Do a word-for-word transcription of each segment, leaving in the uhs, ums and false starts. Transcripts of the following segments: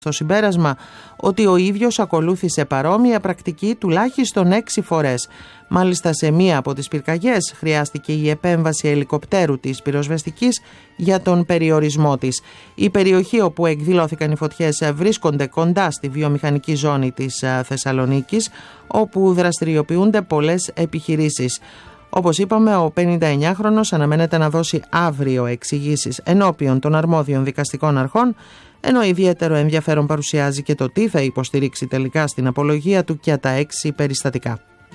Στο συμπέρασμα ότι ο ίδιος ακολούθησε παρόμοια πρακτική τουλάχιστον έξι φορές. Μάλιστα σε μία από τις πυρκαγιές χρειάστηκε η επέμβαση ελικοπτέρου της πυροσβεστικής για τον περιορισμό της. Η περιοχή όπου εκδηλώθηκαν οι φωτιές βρίσκονται κοντά στη βιομηχανική ζώνη της Θεσσαλονίκης, όπου δραστηριοποιούνται πολλές επιχειρήσεις. Όπως είπαμε, ο πενηνταεννιάχρονος αναμένεται να δώσει αύριο εξηγήσεις ενώπιον των αρμόδιων δικαστικών αρχών, ενώ ιδιαίτερο ενδιαφέρον παρουσιάζει και το τι θα υποστηρίξει τελικά στην απολογία του για τα έξι περιστατικά.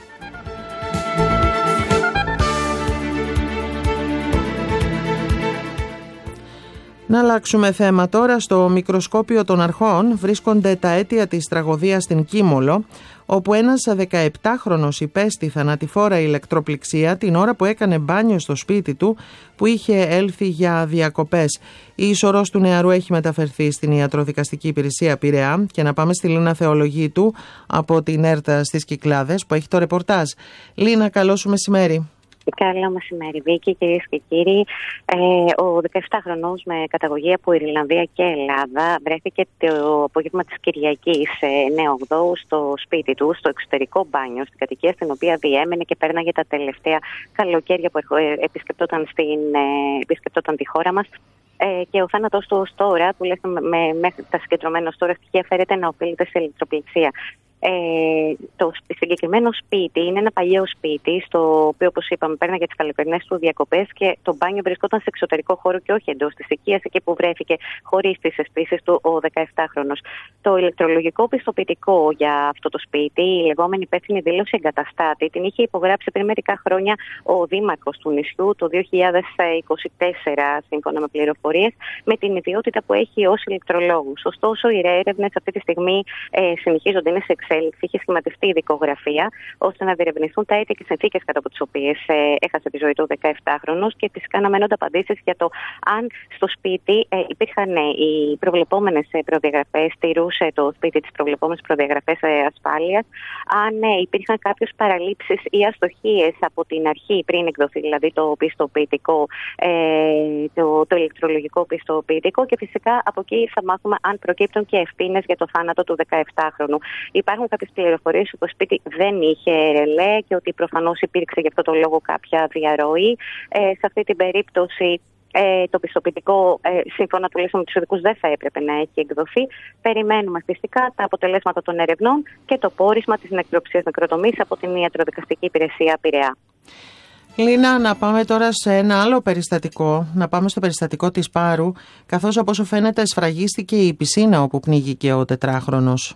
Να αλλάξουμε θέμα τώρα. Στο μικροσκόπιο των αρχών βρίσκονται τα αίτια της τραγωδίας στην Κίμολο, όπου ένας δεκαεπτάχρονος υπέστη θανατηφόρα ηλεκτροπληξία την ώρα που έκανε μπάνιο στο σπίτι του, που είχε έλθει για διακοπές. Η ισορρός του νεαρού έχει μεταφερθεί στην ιατροδικαστική υπηρεσία Πειραιά. Και να πάμε στη Λίνα Θεολογίτου από την ΕΡΤΑ στις Κυκλάδες, που έχει το ρεπορτάζ. Λίνα, καλό σου μεσημέρι. Καλό μεσημέρι, Βίκη, κυρίες και κύριοι. Ε, ο δεκαεπτάχρονος με καταγωγή από Ιρλανδία και Ελλάδα βρέθηκε το απόγευμα της Κυριακής εννέα ογδόου στο σπίτι του, στο εξωτερικό μπάνιο, στην κατοικία στην οποία διέμενε και πέρναγε τα τελευταία καλοκαίρια που επισκεπτόταν, στην, επισκεπτόταν τη χώρα μας. Ε, και ο θάνατος του ως τώρα, τουλάχιστον με, μέχρι τα συγκεντρωμένα ως τώρα στοιχεία, φέρεται να οφείλεται σε ηλεκτροπληξία. Ε, το συγκεκριμένο σπίτι είναι ένα παλιό σπίτι, στο οποίο, όπως είπαμε, πέρναγε τις καλοκαιρινές του διακοπές και το μπάνιο βρισκόταν σε εξωτερικό χώρο και όχι εντός της οικίας, εκεί που βρέθηκε χωρίς τις αισθήσεις του ο δεκαεπτάχρονος. Το ηλεκτρολογικό πιστοποιητικό για αυτό το σπίτι, η λεγόμενη υπεύθυνη δήλωση εγκαταστάτη, την είχε υπογράψει πριν μερικά χρόνια ο δήμαρχος του νησιού το δύο χιλιάδες είκοσι τέσσερα, σύμφωνα με πληροφορίες, με την ιδιότητα που έχει ως ηλεκτρολόγους. Ωστόσο, οι έρευνες αυτή τη στιγμή ε, συνεχίζονται, είναι σε εξέλιξη. Είχε σχηματιστεί η δικογραφία ώστε να διερευνηθούν τα αίτια και συνθήκες κατά από τις οποίες ε, έχασε τη ζωή του ο δεκαεπτάχρονος και φυσικά αναμένονται απαντήσεις για το αν στο σπίτι ε, υπήρχαν ε, οι προβλεπόμενες ε, προδιαγραφές, τηρούσε το σπίτι τις προβλεπόμενες προδιαγραφές ε, ασφάλειας, αν ε, υπήρχαν κάποιες παραλήψεις ή αστοχίες από την αρχή πριν εκδοθεί δηλαδή το πιστοποιητικό, ε, το, το ηλεκτρολογικό πιστοποιητικό, και φυσικά από εκεί θα μάθουμε αν προκύπτουν και ευθύνες για το θάνατο του δεκαεπτάχρονου. Υπάρχουν κάποιες πληροφορίες ότι το σπίτι δεν είχε ρελέ και ότι προφανώς υπήρξε γι' αυτό το λόγο κάποια διαρροή. Ε, σε αυτή την περίπτωση ε, το πιστοποιητικό, ε, σύμφωνα τουλάχιστον με τους ειδικούς, δεν θα έπρεπε να έχει εκδοθεί. Περιμένουμε φυσικά τα αποτελέσματα των ερευνών και το πόρισμα της νεκροψίας νεκροτομής από την ιατροδικαστική υπηρεσία Πειραιά. Λίνα, να πάμε τώρα σε ένα άλλο περιστατικό, να πάμε στο περιστατικό της Πάρου, καθώς από όσο φαίνεται σφραγίστηκε η πισίνα όπου πνίγηκε ο τετράχρονος.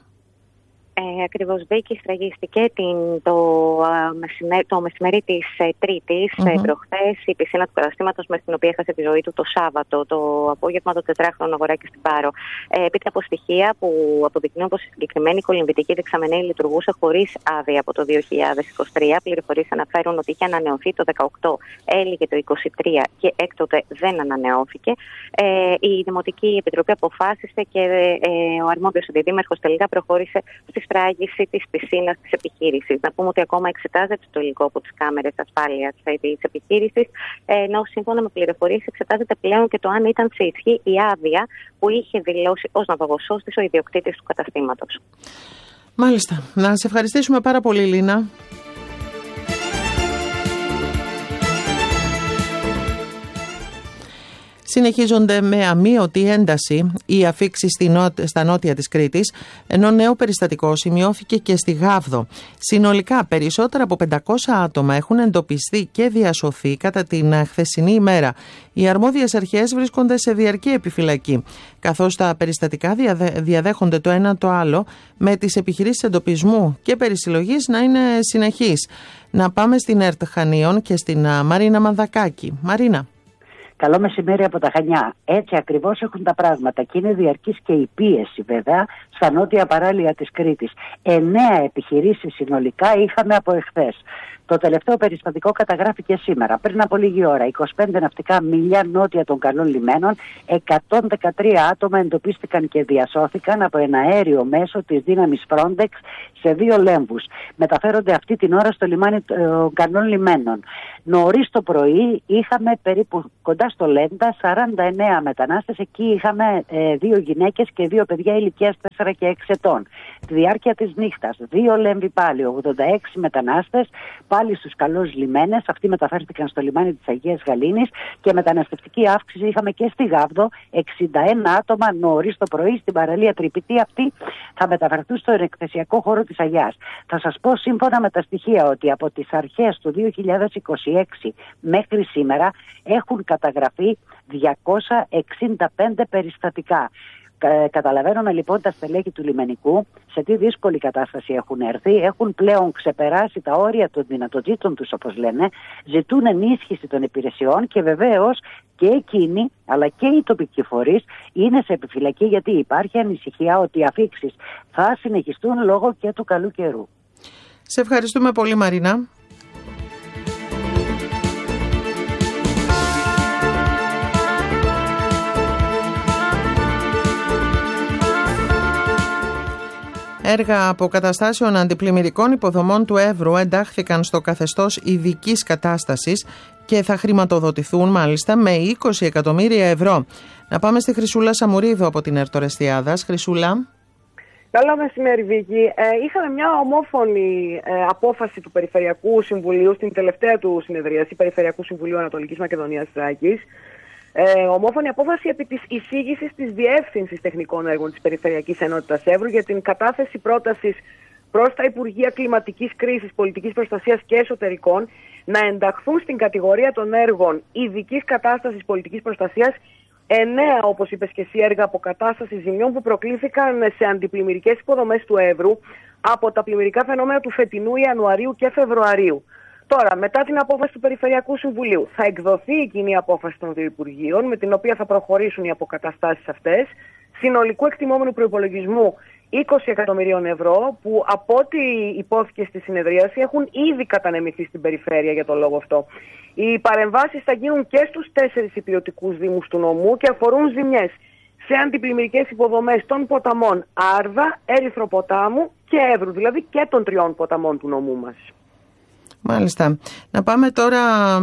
Ε, ακριβώς, Βίκη, σφραγίστηκε την, το, α, μεσημέρι, το μεσημέρι της ε, Τρίτης, mm-hmm. ε, προχθές, η πισίνα του καταστήματος με την οποία έχασε τη ζωή του το Σάββατο, το απόγευμα, το τετράχρονο αγοράκι στην Πάρο. Ε, Επίτε από στοιχεία που αποδεικνύουν πως η συγκεκριμένη κολυμβητική δεξαμενή λειτουργούσε χωρίς άδεια από το δύο χιλιάδες είκοσι τρία. Πληροφορίες αναφέρουν ότι είχε ανανεωθεί το δεκαοκτώ, έλυγε το είκοσι τρία και έκτοτε δεν ανανεώθηκε. Ε, η Δημοτική Επιτροπή αποφάσισε και ε, ο αρμόδιος αντιδήμαρχος τελικά προχώρησε στη σφράγιση της πισίνας της επιχείρησης. Να πούμε ότι ακόμα εξετάζεται το υλικό από τις κάμερες ασφάλειας της επιχείρησης, ενώ σύμφωνα με πληροφορίες εξετάζεται πλέον και το αν ήταν σε ισχύ η άδεια που είχε δηλώσει ως ναυαγοσώστης ο ιδιοκτήτης του καταστήματος. Μάλιστα. Να σε ευχαριστήσουμε πάρα πολύ, Λίνα. Συνεχίζονται με αμείωτη ένταση οι αφίξεις στα νότια της Κρήτης, ενώ νέο περιστατικό σημειώθηκε και στη Γάβδο. Συνολικά περισσότερα από πεντακόσια άτομα έχουν εντοπιστεί και διασωθεί κατά την χθεσινή ημέρα. Οι αρμόδιες αρχές βρίσκονται σε διαρκή επιφυλακή, καθώς τα περιστατικά διαδέχονται το ένα το άλλο, με τις επιχειρήσεις εντοπισμού και περισυλλογής να είναι συνεχείς. Να πάμε στην ΕΡΤ Χανίων και στην Μαρίνα Μανδακάκη. Μαρίνα. Καλό μεσημέρι από τα Χανιά. Έτσι ακριβώς έχουν τα πράγματα και είναι διαρκής και η πίεση βέβαια σε στα νότια παράλια της Κρήτης. Εννέα επιχειρήσεις συνολικά είχαμε από εχθές. Το τελευταίο περιστατικό καταγράφηκε σήμερα, πριν από λίγη ώρα. είκοσι πέντε ναυτικά μίλια νότια των καλών λιμένων, εκατόν δεκατρία άτομα εντοπίστηκαν και διασώθηκαν από ένα αέριο μέσο της δύναμης Frontex σε δύο λέμβους. Μεταφέρονται αυτή την ώρα στο λιμάνι των καλών λιμένων. Νωρίς το πρωί είχαμε περίπου κοντά στο Λέντα σαράντα εννέα μετανάστες. Εκεί είχαμε ε, δύο γυναίκες και δύο παιδιά ηλικίας τέσσερα και έξι ετών. Τη διάρκεια της νύχτας, δύο λέμβοι πάλι, ογδόντα έξι μετανάστες, πάλι στους καλούς λιμένες. Αυτοί μεταφέρθηκαν στο λιμάνι της Αγίας Γαλήνης και μεταναστευτική αύξηση είχαμε και στη Γάβδο. εξήντα ένα άτομα νωρίς το πρωί στην παραλία Τρυπητή. Αυτοί θα μεταφερθούν στο εκθεσιακό χώρο της Αγιάς. Θα σας πω σύμφωνα με τα στοιχεία ότι από τις αρχές του δύο χιλιάδες είκοσι έξι μέχρι σήμερα έχουν καταγραφεί διακόσια εξήντα πέντε περιστατικά. Καταλαβαίνουμε λοιπόν τα στελέχη του λιμενικού σε τι δύσκολη κατάσταση έχουν έρθει. Έχουν πλέον ξεπεράσει τα όρια των δυνατοτήτων τους, όπως λένε, ζητούν ενίσχυση των υπηρεσιών και βεβαίως και εκείνοι αλλά και οι τοπικοί φορείς είναι σε επιφυλακή, γιατί υπάρχει ανησυχία ότι οι αφίξεις θα συνεχιστούν λόγω και του καλού καιρού. Σε ευχαριστούμε πολύ, Μαρίνα. Έργα αποκαταστάσεων αντιπλημμυρικών υποδομών του Εύρου εντάχθηκαν στο καθεστώς ειδικής κατάστασης και θα χρηματοδοτηθούν μάλιστα με είκοσι εκατομμύρια ευρώ. Να πάμε στη Χρυσούλα Σαμουρίδου από την Ερτορεστιάδας. Χρυσούλα. Καλό μεσημέρι, Βίκη. Ε, είχαμε μια ομόφωνη ε, απόφαση του Περιφερειακού Συμβουλίου στην τελευταία του συνεδρίαση, Περιφερειακού Συμβουλίου Ανατολικής Μακεδονίας Θράκης. Ε, ομόφωνη απόφαση επί της εισήγησης της Διεύθυνσης Τεχνικών Έργων της Περιφερειακής Ενότητας Εύρου για την κατάθεση πρότασης προς τα Υπουργεία Κλιματικής Κρίσης, Πολιτικής Προστασίας και Εσωτερικών να ενταχθούν στην κατηγορία των έργων ειδικής κατάστασης πολιτικής προστασίας εννέα, όπως είπες και εσύ, έργα αποκατάστασης ζημιών που προκλήθηκαν σε αντιπλημμυρικές υποδομές του Εύρου από τα πλημμυρικά φαινόμενα του φετινού Ιανουαρίου και Φεβρουαρίου. Τώρα, μετά την απόφαση του Περιφερειακού Συμβουλίου, θα εκδοθεί η κοινή απόφαση των δύο Υπουργείων, με την οποία θα προχωρήσουν οι αποκαταστάσεις αυτές, συνολικού εκτιμόμενου προϋπολογισμού είκοσι εκατομμυρίων ευρώ, που από ό,τι υπόθηκε στη συνεδρίαση έχουν ήδη κατανεμηθεί στην περιφέρεια για τον λόγο αυτό. Οι παρεμβάσεις θα γίνουν και στους τέσσερις υπηρετικούς δήμους του νομού και αφορούν ζημιές σε αντιπλημμυρικές υποδομές των ποταμών Άρδα, Ερυθροποτάμου και Εύρου, δηλαδή και των τριών ποταμών του νομού μας. Μάλιστα. Να πάμε τώρα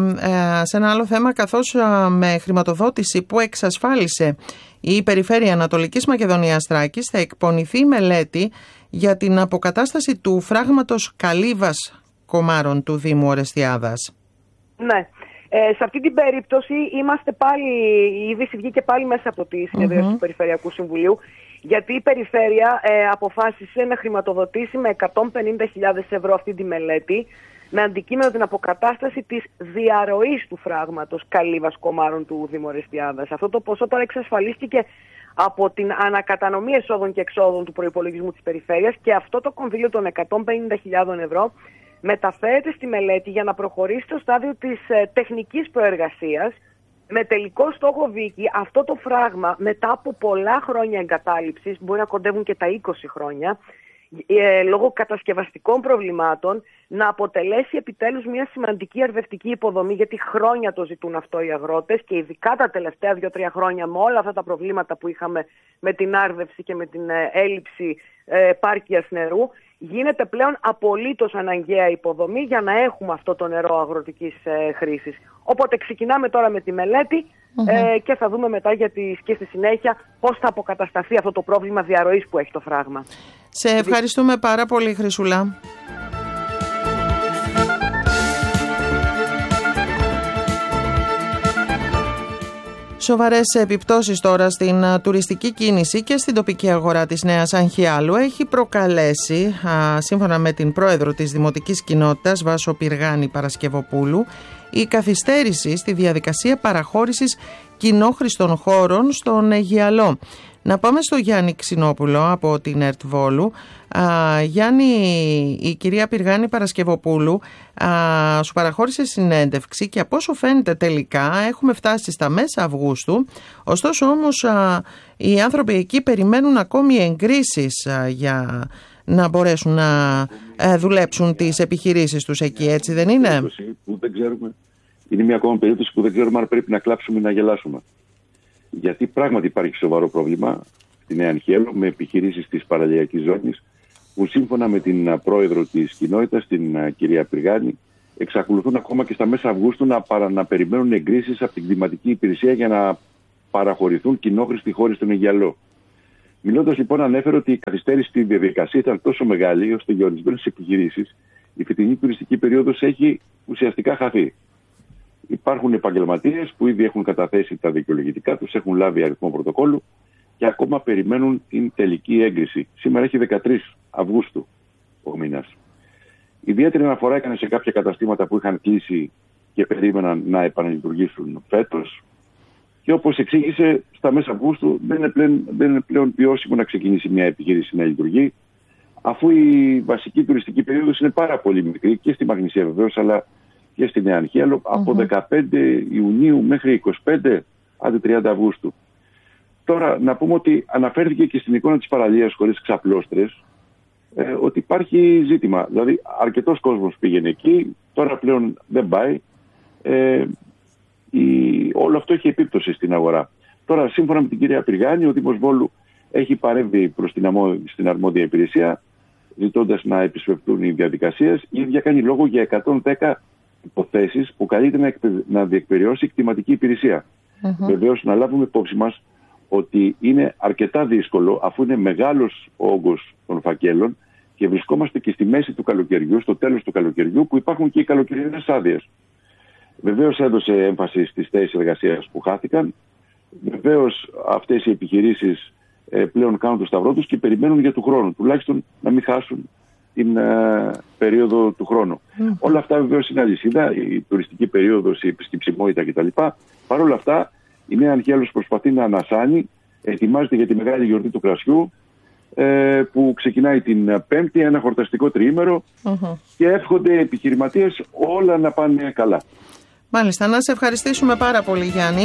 ε, σε ένα άλλο θέμα, καθώς ε, με χρηματοδότηση που εξασφάλισε η Περιφέρεια Ανατολικής Μακεδονίας Θράκης θα εκπονηθεί μελέτη για την αποκατάσταση του φράγματος Καλύβας Κομάρων του Δήμου Ορεστιάδας. Ναι. Ε, σε αυτή την περίπτωση είμαστε πάλι, η είδηση βγήκε πάλι μέσα από τη συνεδρίαση mm-hmm. του Περιφερειακού Συμβουλίου, γιατί η Περιφέρεια ε, αποφάσισε να χρηματοδοτήσει με εκατόν πενήντα χιλιάδες ευρώ αυτή τη μελέτη, με αντικείμενο την αποκατάσταση της διαρροής του φράγματος Καλύβας Κομάρων του Δήμου Ορεστιάδας. Αυτό το ποσό τώρα εξασφαλίστηκε από την ανακατανομή εσόδων και εξόδων του προϋπολογισμού της Περιφέρειας και αυτό το κονδύλιο των εκατόν πενήντα χιλιάδες ευρώ μεταφέρεται στη μελέτη για να προχωρήσει στο στάδιο της ε, τεχνικής προεργασίας, με τελικό στόχο, Βίκη, αυτό το φράγμα μετά από πολλά χρόνια εγκατάλειψης, μπορεί να κοντεύουν και τα είκοσι χρόνια, ε, λόγω κατασκευαστικών προβλημάτων, να αποτελέσει επιτέλους μια σημαντική αρβευτική υποδομή, γιατί χρόνια το ζητούν αυτό οι αγρότες και ειδικά τα τελευταία δύο τρία χρόνια με όλα αυτά τα προβλήματα που είχαμε με την άρδευση και με την ε, έλλειψη ε, επάρκειας νερού. Γίνεται πλέον απολύτως αναγκαία υποδομή για να έχουμε αυτό το νερό αγροτικής ε, χρήσης. Οπότε ξεκινάμε τώρα με τη μελέτη mm-hmm. ε, και θα δούμε μετά για τις, και στη συνέχεια πώς θα αποκατασταθεί αυτό το πρόβλημα διαρροής που έχει το φράγμα. Σε ευχαριστούμε πάρα πολύ, Χρυσούλα. Σοβαρές επιπτώσεις τώρα στην α, τουριστική κίνηση και στην τοπική αγορά της Νέας Αγχιάλου έχει προκαλέσει, α, σύμφωνα με την πρόεδρο της Δημοτικής Κοινότητας Βάσο Πυργάνη Παρασκευοπούλου, η καθυστέρηση στη διαδικασία παραχώρησης κοινόχρηστων χώρων στον Αιγιαλό. Να πάμε στο Γιάννη Ξινόπουλο από την ΕΡΤ Βόλου. Α, Γιάννη, η κυρία Πυργάνη Παρασκευοπούλου α, σου παραχώρησε συνέντευξη και από όσο φαίνεται τελικά έχουμε φτάσει στα μέσα Αυγούστου. Ωστόσο όμως α, οι άνθρωποι εκεί περιμένουν ακόμη εγκρίσεις α, για να μπορέσουν να α, δουλέψουν τις επιχειρήσεις τους εκεί, έτσι δεν είναι? Που δεν ξέρουμε, είναι μια ακόμα περίπτωση που δεν ξέρουμε αν πρέπει να κλάψουμε ή να γελάσουμε. Γιατί πράγματι υπάρχει σοβαρό πρόβλημα στη Νέα Ανχιέλο με επιχειρήσεις της παραλιακής ζώνης που σύμφωνα με την πρόεδρο της κοινότητας, την κυρία Πυργάνη, εξακολουθούν ακόμα και στα μέσα Αυγούστου να, παρα, να περιμένουν εγκρίσεις από την κλιματική υπηρεσία για να παραχωρηθούν κοινόχρηστοι χώροι στον Αιγιαλό. Μιλώντας λοιπόν, ανέφερε ότι η καθυστέρηση στη διαδικασία ήταν τόσο μεγάλη ώστε για ορισμένες επιχειρήσεις η φετινή τουριστική περίοδος έχει ουσιαστικά χαθεί. Υπάρχουν επαγγελματίες που ήδη έχουν καταθέσει τα δικαιολογητικά τους, έχουν λάβει αριθμό πρωτοκόλλου και ακόμα περιμένουν την τελική έγκριση. Σήμερα έχει δεκατρείς Αυγούστου ο μήνας. Ιδιαίτερη αναφορά έκανε σε κάποια καταστήματα που είχαν κλείσει και περίμεναν να επαναλειτουργήσουν φέτος. Και όπως εξήγησε, στα μέσα Αυγούστου δεν είναι πλέον, δεν είναι πλέον βιώσιμο να ξεκινήσει μια επιχείρηση να λειτουργεί, αφού η βασική τουριστική περίοδος είναι πάρα πολύ μικρή και στη Μαγνησία βεβαίως, αλλά και στη Νέα Ανχιέλο, mm-hmm. από δεκαπέντε Ιουνίου μέχρι είκοσι πέντε άντε τριάντα Αυγούστου. Τώρα, να πούμε ότι αναφέρθηκε και στην εικόνα της παραλίας χωρίς ξαπλώστρες ε, ότι υπάρχει ζήτημα. Δηλαδή, αρκετός κόσμος πήγαινε εκεί, τώρα πλέον δεν πάει. Ε, η, όλο αυτό έχει επίπτωση στην αγορά. Τώρα, σύμφωνα με την κυρία Πυργάνη, ο Δήμος Βόλου έχει παρέμβει προς την, αμό, στην αρμόδια υπηρεσία, ζητώντας να επισπευτούν οι διαδικασίες. Η ίδια κάνει λόγο για εκατόν δέκα υποθέσεις που καλείται να, εκπαι... να διεκπεριώσει η κτηματική υπηρεσία. Mm-hmm. Βεβαίως, να λάβουμε υπόψη μας ότι είναι αρκετά δύσκολο, αφού είναι μεγάλος ο όγκος των φακέλων και βρισκόμαστε και στη μέση του καλοκαιριού, στο τέλος του καλοκαιριού, που υπάρχουν και οι καλοκαιρινές άδειες. Βεβαίως έδωσε έμφαση στις θέσεις εργασίας που χάθηκαν. Βεβαίως αυτές οι επιχειρήσεις ε, πλέον κάνουν το σταυρό τους και περιμένουν για του χρόνου, τουλάχιστον να μην χάσουν την ε, περίοδο του χρόνου. Mm. Όλα αυτά βεβαίως είναι αλυσίδα, η τουριστική περίοδος, η επισκεψιμότητα κτλ. Παρ' όλα αυτά, η Νέα Ανχιέλος προσπαθεί να ανασάνει, ετοιμάζεται για τη μεγάλη γιορτή του κρασιού ε, που ξεκινάει την Πέμπτη, ένα χορταστικό τριήμερο mm-hmm. και εύχονται οι επιχειρηματίες όλα να πάνε καλά. Μάλιστα, να σε ευχαριστήσουμε πάρα πολύ, Γιάννη.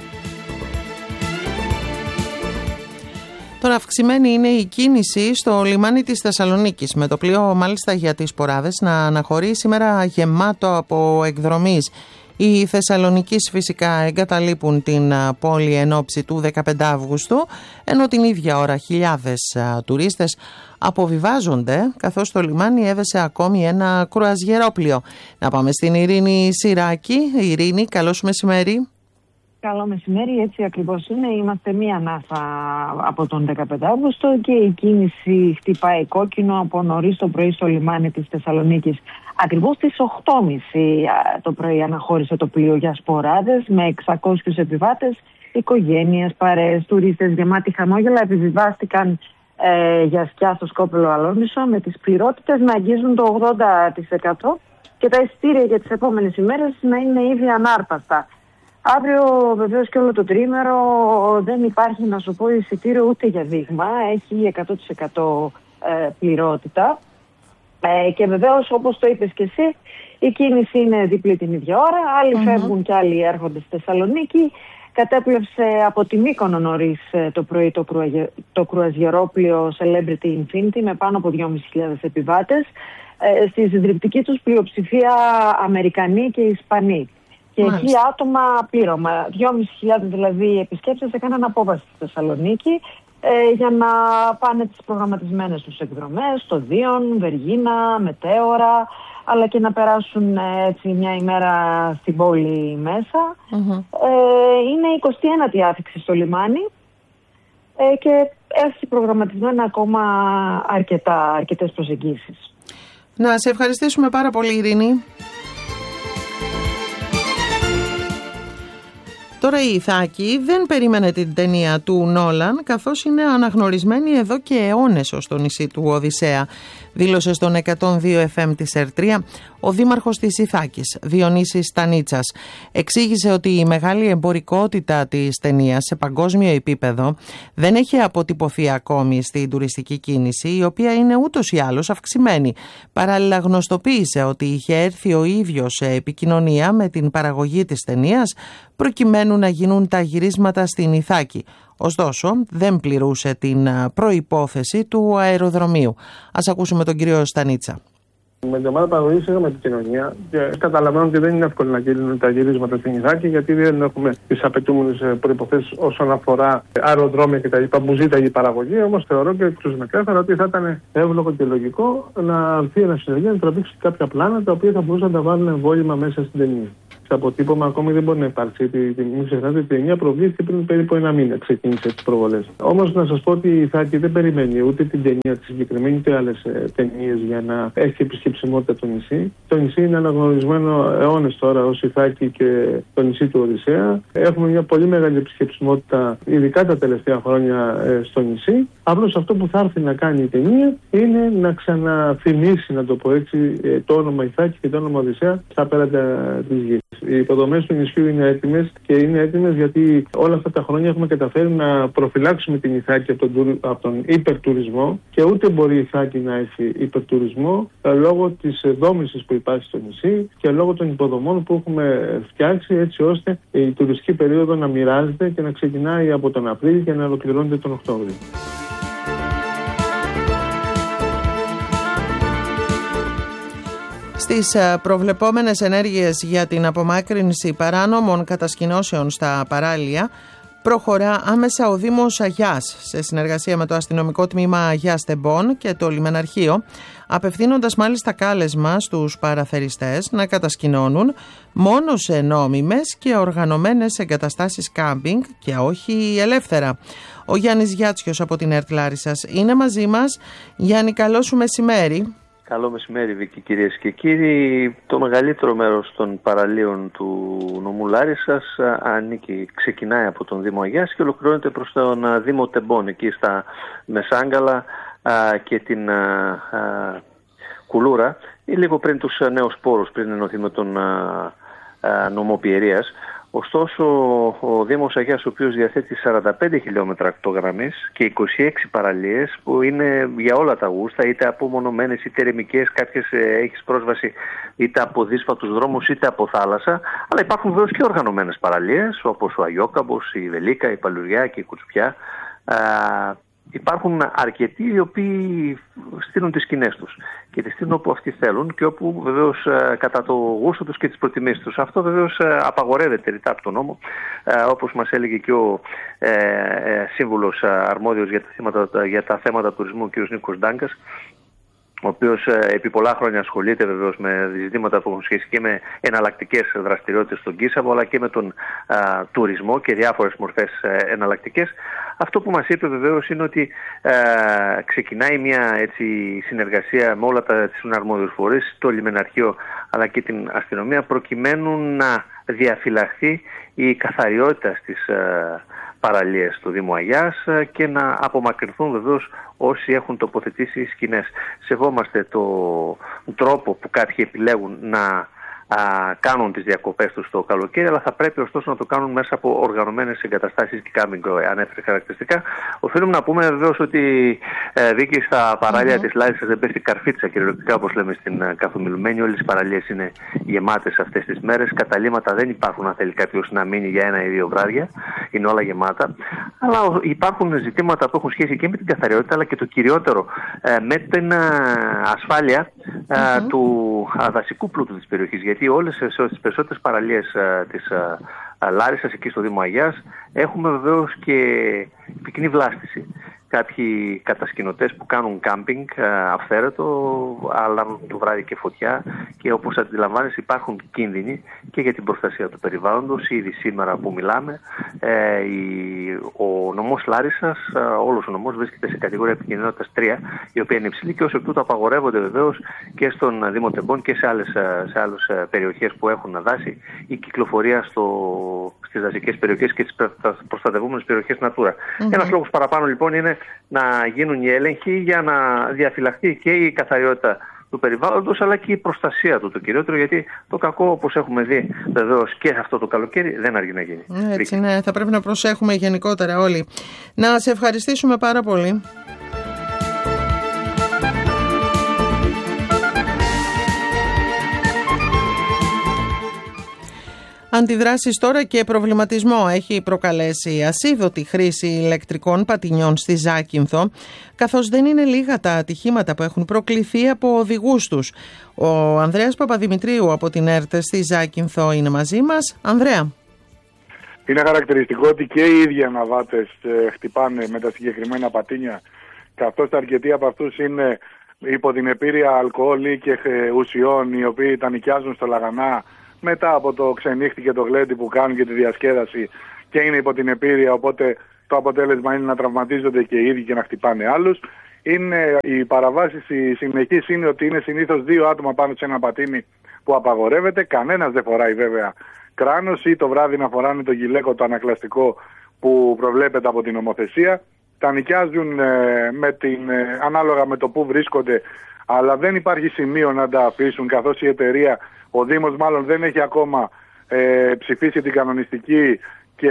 Τώρα αυξημένη είναι η κίνηση στο λιμάνι της Θεσσαλονίκης, με το πλοίο μάλιστα για τις Ποράδες να αναχωρεί σήμερα γεμάτο από εκδρομείς. Οι Θεσσαλονικείς φυσικά εγκαταλείπουν την πόλη εν ώψη του δεκαπέντε Αυγούστου, ενώ την ίδια ώρα χιλιάδες τουρίστες αποβιβάζονται, καθώς το λιμάνι έβεσε ακόμη ένα κρουαζιερόπλοιο. Να πάμε στην Ειρήνη Σιράκη. Ειρήνη, καλώς μεσημέρι. Καλό μεσημέρι, έτσι ακριβώς είναι. Είμαστε μία ανάσα από τον δεκαπέντε Αυγούστου και η κίνηση χτυπάει κόκκινο από νωρίς το πρωί στο λιμάνι της Θεσσαλονίκης. Ακριβώς στις οκτώ και μισή το πρωί αναχώρησε το πλοίο για Σποράδες με εξακόσιους επιβάτες, οικογένειες, παρέες, τουρίστες γεμάτοι χαμόγελα επιβιβάστηκαν ε, για σκιά στο Σκόπελο Αλόνισο με τις πληρότητες να αγγίζουν το ογδόντα τοις εκατό και τα εισιτήρια για τις επόμενες ημέρες να είναι ήδη ανάρπαστα. Αύριο βεβαίως και όλο το τρίμερο δεν υπάρχει, να σου πω, εισιτήριο ούτε για δείγμα, έχει εκατό τοις εκατό ε, πληρότητα. Ε, και βεβαίως, όπως το είπες και εσύ, η κίνηση είναι διπλή την ίδια ώρα. Άλλοι mm-hmm. φεύγουν και άλλοι έρχονται στη Θεσσαλονίκη. Κατέπλευσε από τη Μύκονο νωρίς το πρωί το, κρουαγε... το κρουαζιερόπλοιο Celebrity Infinity με πάνω από δυόμισι χιλιάδες επιβάτες. Ε, στη συντριπτική τους πλειοψηφία Αμερικανοί και Ισπανοί. Και Μάλιστα. εκεί άτομα πλήρωμα. δυόμισι χιλιάδες δηλαδή επισκέπτες έκαναν απόβαση στη Θεσσαλονίκη ε, για να πάνε τις προγραμματισμένες τους εκδρομές στο Δίον, Βεργίνα, Μετέωρα, αλλά και να περάσουν έτσι μια ημέρα στην πόλη μέσα. Mm-hmm. Ε, είναι η εικοστή ένατη άφιξη στο λιμάνι ε, και έχει προγραμματισμένα ακόμα αρκετά, αρκετές προσεγγίσεις. Να σε ευχαριστήσουμε πάρα πολύ, Ειρήνη. Τώρα η Ιθάκη δεν περίμενε την ταινία του Νόλαν, καθώς είναι αναγνωρισμένη εδώ και αιώνες ως το νησί του Οδυσσέα, δήλωσε στον εκατόν δύο εφ εμ της Ερτρία ο δήμαρχος της Ιθάκης, Διονύσης Στανίτσας. Εξήγησε ότι η μεγάλη εμπορικότητα της ταινίας σε παγκόσμιο επίπεδο δεν έχει αποτυπωθεί ακόμη στην τουριστική κίνηση, η οποία είναι ούτως ή άλλως αυξημένη. Παράλληλα γνωστοποίησε ότι είχε έρθει ο ίδιος σε επικοινωνία με την παραγωγή της ταινίας προκειμένου να γίνουν τα γυρίσματα στην Ιθάκη. Ωστόσο, δεν πληρούσε την προϋπόθεση του αεροδρομίου. Ας ακούσουμε τον κύριο Στανίτσα. Με την ομάδα παραγωγής είχαμε επικοινωνία και καταλαβαίνω ότι δεν είναι εύκολο να γίνουν τα γυρίσματα στην Ιθάκη, γιατί δεν έχουμε τις απαιτούμενες προϋποθέσεις όσον αφορά αεροδρόμια κτλ. που ζήταγε η παραγωγή. Όμως θεωρώ και εκ του σμεκέφερα ότι θα ήταν εύλογο και λογικό να έρθει ένα συνεργείο να τραβήξει κάποια πλάνα τα οποία θα μπορούσαν να τα βάλουν εμβόλυμα μέσα στην ταινία. Σε αποτύπωμα ακόμη δεν μπορεί να υπάρξει. Μην ξεχνάτε ότι η ταινία προβλήθηκε πριν περίπου ένα μήνα. Ξεκίνησε τις προβολές. Όμως να σας πω ότι η Ιθάκη δεν περιμένει ούτε την ταινία τη συγκεκριμένη, ούτε άλλες ταινίες για να έχει επισκεψιμότητα το νησί. Το νησί είναι αναγνωρισμένο αιώνες τώρα ως Ιθάκη και το νησί του Οδυσσέα. Έχουμε μια πολύ μεγάλη επισκεψιμότητα, ειδικά τα τελευταία χρόνια στο νησί. Απλώς αυτό που θα έρθει να κάνει η ταινία είναι να ξαναθυμίσει, να το πω έτσι, το όνομα Ιθάκη και το όνομα Οδυσσέα στα πέρατα της γης. Οι υποδομές του νησιού είναι έτοιμες και είναι έτοιμες γιατί όλα αυτά τα χρόνια έχουμε καταφέρει να προφυλάξουμε την Ιθάκη από τον, από τον υπερτουρισμό, και ούτε μπορεί η Ιθάκη να έχει υπερτουρισμό λόγω της δόμησης που υπάρχει στο νησί και λόγω των υποδομών που έχουμε φτιάξει, έτσι ώστε η τουριστική περίοδο να μοιράζεται και να ξεκινάει από τον Απρίλιο και να ολοκληρώνεται τον Οκτώβριο. Στις προβλεπόμενες ενέργειες για την απομάκρυνση παράνομων κατασκηνώσεων στα παράλια προχωρά άμεσα ο Δήμος Αγιάς σε συνεργασία με το αστυνομικό τμήμα Αγιάς Τεμπών και το λιμεναρχείο, απευθύνοντας μάλιστα κάλεσμα στους παραθεριστές να κατασκηνώνουν μόνο σε νόμιμες και οργανωμένες εγκαταστάσεις κάμπινγκ και όχι ελεύθερα. Ο Γιάννης Γιάτσιος από την ΕΡΤ Λάρισσας είναι μαζί μας. Γιάννη, καλό σου μεσημέρι. Καλό μεσημέρι, Βίκη, κυρίες και κύριοι. Το μεγαλύτερο μέρος των παραλίων του νομού Λάρισσας ανήκει, ξεκινάει από τον Δήμο Αγιάς και ολοκληρώνεται προς τον Δήμο Τεμπών, εκεί στα Μεσάγκαλα α, και την α, α, Κουλούρα, ή λίγο πριν τους νέους πόρους, πριν ενωθεί με τον α, α, νομό Πιερίας. Ωστόσο, ο Δήμος Αγιάς, ο οποίος διαθέτει σαράντα πέντε χιλιόμετρα ακτογραμμής και είκοσι έξι παραλίες, που είναι για όλα τα γούστα, είτε απομονωμένες είτε ερεμικές, κάποιες ε, έχεις πρόσβαση είτε από δύσπατους δρόμους είτε από θάλασσα, αλλά υπάρχουν βέβαιως και οργανωμένες παραλίες, όπως ο Αγιόκαμπος, η Βελίκα, η Παλουριά και η Κουτσουπιά. Υπάρχουν αρκετοί οι οποίοι στείλουν τις σκηνές τους και τις στείλουν όπου αυτοί θέλουν και όπου βεβαίως κατά το γούστο τους και τις προτιμήσεις τους. Αυτό βεβαίως απαγορεύεται ρητά από τον νόμο, όπως μας έλεγε και ο ε, ε, σύμβουλος αρμόδιος για τα θέματα, για τα θέματα τουρισμού, κ. Νίκος Ντάγκας, ο οποίος επί πολλά χρόνια ασχολείται βεβαίως με ζητήματα που έχουν σχέση και με εναλλακτικές δραστηριότητες στον Κίσαβο, αλλά και με τον α, τουρισμό και διάφορες μορφές εναλλακτικές. Αυτό που μας είπε βεβαίως είναι ότι α, ξεκινάει μια έτσι, συνεργασία με όλα τα αρμόδιους φορείς, το λιμεναρχείο αλλά και την αστυνομία, προκειμένου να διαφυλαχθεί η καθαριότητα στις α, παραλίες του Δήμου Αγιάς και να απομακρυνθούν βεβαίως όσοι έχουν τοποθετήσει σκηνές. Σεβόμαστε τον τρόπο που κάποιοι επιλέγουν να α, κάνουν τις διακοπές τους το καλοκαίρι, αλλά θα πρέπει ωστόσο να το κάνουν μέσα από οργανωμένες εγκαταστάσεις και κάμπινγκ, ανέφερε χαρακτηριστικά. Οφείλουμε να πούμε βεβαίως ότι ε, Βίκη, στα παράλια mm-hmm. της Λάρισσας δεν πέφτει καρφίτσα κυριολεκτικά, όπως λέμε στην uh, καθομιλουμένη. Όλες οι παραλίες είναι γεμάτες αυτές τις μέρες. Καταλήμματα δεν υπάρχουν αν θέλει κάποιος να μείνει για ένα ή δύο βράδια. Είναι όλα γεμάτα. Αλλά υπάρχουν ζητήματα που έχουν σχέση και με την καθαριότητα, αλλά και το κυριότερο ε, με την ε, ασφάλεια ε, mm-hmm. του ε, δασικού πλούτου της περιοχής. Γιατί όλες τις περισσότερες παραλίες ε, της ε, Λάρισσας, εκεί στο Δήμο Αγιάς, έχουμε βεβαίως και πυκνή βλάστηση. Κάποιοι κατασκηνωτές που κάνουν κάμπινγκ αυθαίρετο, αλλά το βράδυ και φωτιά, και όπως αντιλαμβάνεσαι υπάρχουν κίνδυνοι και για την προστασία του περιβάλλοντος. Ήδη σήμερα που μιλάμε, ε, η, ο νομός Λάρισσας, όλος ο νομός βρίσκεται σε κατηγορία επικινδυνότητας τρία, η οποία είναι υψηλή, και ως εκ τούτου απαγορεύονται βεβαίως και στον Δήμο Τεμπών και σε άλλες, σε άλλες περιοχές που έχουν δάση η κυκλοφορία στο, τις δασικές περιοχές και τις προστατευόμενες περιοχές Natura. Mm-hmm. Ένας λόγος παραπάνω λοιπόν είναι να γίνουν οι έλεγχοι για να διαφυλαχθεί και η καθαριότητα του περιβάλλοντος αλλά και η προστασία του το κυριότερο, γιατί το κακό, όπως έχουμε δει βεβαίως και αυτό το καλοκαίρι, δεν αργεί να γίνει. Έτσι, ναι, θα πρέπει να προσέχουμε γενικότερα όλοι. Να σε ευχαριστήσουμε πάρα πολύ. Αντιδράσεις τώρα και προβληματισμό έχει προκαλέσει η ασίδωτη χρήση ηλεκτρικών πατινιών στη Ζάκυνθο, καθώς δεν είναι λίγα τα ατυχήματα που έχουν προκληθεί από οδηγούς τους. Ο Ανδρέας Παπαδημητρίου από την ΕΡΤ στη Ζάκυνθο είναι μαζί μας. Ανδρέα. Είναι χαρακτηριστικό ότι και οι ίδιοι αναβάτες χτυπάνε με τα συγκεκριμένα πατίνια, καθώς αρκετοί από αυτούς είναι υπό την επίρρεια αλκοόλ και ουσιών, οι οποίοι τα νοικιάζουν στο Λαγανά μετά από το ξενύχτη και το γλέντι που κάνουν και τη διασκέδαση και είναι υπό την επίρρεια, οπότε το αποτέλεσμα είναι να τραυματίζονται και οι ίδιοι και να χτυπάνε άλλους. Είναι, οι παραβάσεις οι συνεχείς είναι ότι είναι συνήθως δύο άτομα πάνω σε ένα πατίνι που απαγορεύεται. Κανένας δεν φοράει βέβαια κράνος ή το βράδυ να φοράνε το γυλαίκο το ανακλαστικό που προβλέπεται από την νομοθεσία. Τα νοικιάζουν ε, με την, ε, ανάλογα με το που βρίσκονται, αλλά δεν υπάρχει σημείο να τα αφήσουν, καθώς η εταιρεία, ο Δήμος μάλλον δεν έχει ακόμα ε, ψηφίσει την κανονιστική και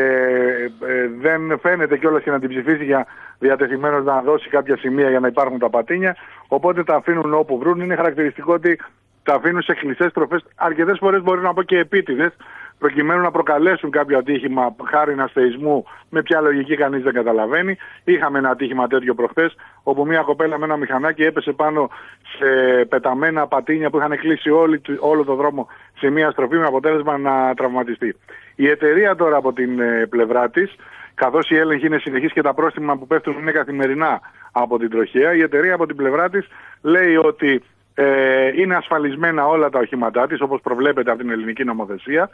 ε, δεν φαίνεται κιόλας και να την ψηφίσει για διατεθειμένος να δώσει κάποια σημεία για να υπάρχουν τα πατίνια, οπότε τα αφήνουν όπου βρουν. Είναι χαρακτηριστικό ότι τα αφήνουν σε κλειστές τροφές, αρκετές φορές μπορεί να πω και επίτηδες, προκειμένου να προκαλέσουν κάποιο ατύχημα χάρη αστεϊσμού, με ποια λογική κανείς δεν καταλαβαίνει. Είχαμε ένα ατύχημα τέτοιο προχθές, όπου μια κοπέλα με ένα μηχανάκι έπεσε πάνω σε πεταμένα πατίνια που είχαν κλείσει όλη, όλο το δρόμο σε μια στροφή, με αποτέλεσμα να τραυματιστεί. Η εταιρεία τώρα από την ε, πλευρά της, καθώς η έλεγχη είναι συνεχής και τα πρόστιμα που πέφτουν είναι καθημερινά από την τροχέα, η εταιρεία από την πλευρά της λέει ότι ε, είναι ασφαλισμένα όλα τα οχήματά της, όπως προβλέπεται από την ελληνική νομοθεσία,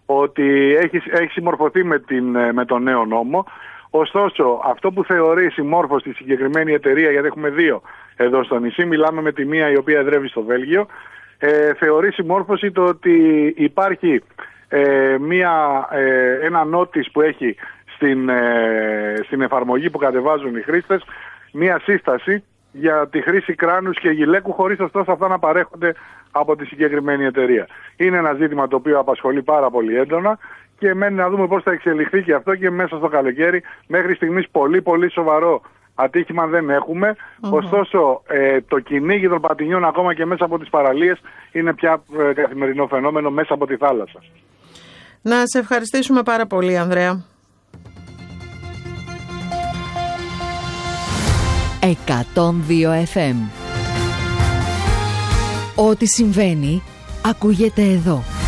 ότι έχει, έχει συμμορφωθεί με, την, με τον νέο νόμο. Ωστόσο, αυτό που θεωρεί συμμόρφωση στη συγκεκριμένη εταιρεία, γιατί έχουμε δύο εδώ στο νησί, μιλάμε με τη μία η οποία εδρεύει στο Βέλγιο, ε, θεωρεί συμμόρφωση το ότι υπάρχει ε, μια, ε, ένα νότις που έχει στην, ε, στην εφαρμογή που κατεβάζουν οι χρήστες, μια σύσταση για τη χρήση κράνους και γυλαίκου, χωρίς ωστόσο αυτά να παρέχονται από τη συγκεκριμένη εταιρεία. Είναι ένα ζήτημα το οποίο απασχολεί πάρα πολύ έντονα και μένει να δούμε πώς θα εξελιχθεί και αυτό και μέσα στο καλοκαίρι. Μέχρι στιγμής πολύ πολύ σοβαρό ατύχημα δεν έχουμε. Mm-hmm. Ωστόσο ε, το κυνήγι των πατινιών ακόμα και μέσα από τις παραλίες είναι πια ε, καθημερινό φαινόμενο μέσα από τη θάλασσα. Να σε ευχαριστήσουμε πάρα πολύ, Ανδρέα. εκατόν δύο εφ εμ. Ό,τι συμβαίνει ακούγεται εδώ.